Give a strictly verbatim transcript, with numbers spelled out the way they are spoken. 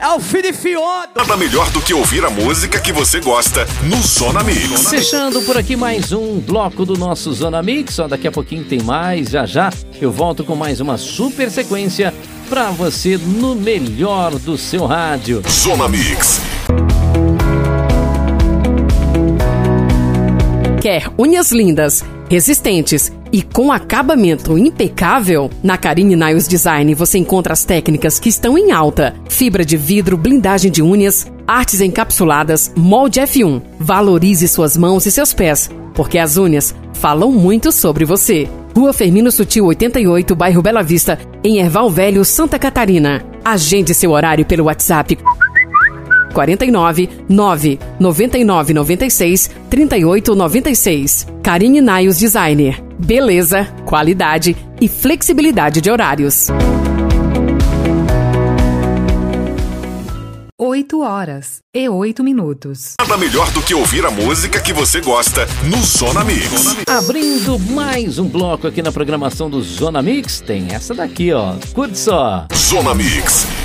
Alfirifiodo. Nada melhor do que ouvir a música que você gosta no Zona Mix. Fechando por aqui mais um bloco do nosso Zona Mix. Só daqui a pouquinho tem mais, já já eu volto com mais uma super sequência pra você no melhor do seu rádio. Zona Mix. Quer unhas lindas, resistentes e com acabamento impecável? Na Carine Nails Design você encontra as técnicas que estão em alta: fibra de vidro, blindagem de unhas, artes encapsuladas, molde F um. Valorize suas mãos e seus pés, porque as unhas falam muito sobre você. Rua Firmino Sutil oitenta e oito, bairro Bela Vista, em Erval Velho, Santa Catarina. Agende seu horário pelo WhatsApp quarenta e nove, nove, noventa e nove, noventa e seis, trinta e oito, noventa e seis. Carine Nails Designer. Beleza, qualidade e flexibilidade de horários. oito horas e oito minutos. Nada melhor do que ouvir a música que você gosta no Zona Mix. Abrindo mais um bloco aqui na programação do Zona Mix, tem essa daqui, ó. Curte só. Zona Mix.